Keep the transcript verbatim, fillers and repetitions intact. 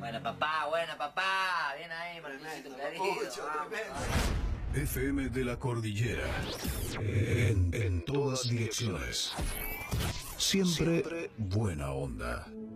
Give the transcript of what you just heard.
Buena papá, buena papá. Bien ahí, Marquisito querido. F M de la Cordillera. En, en todas direcciones. Siempre buena onda.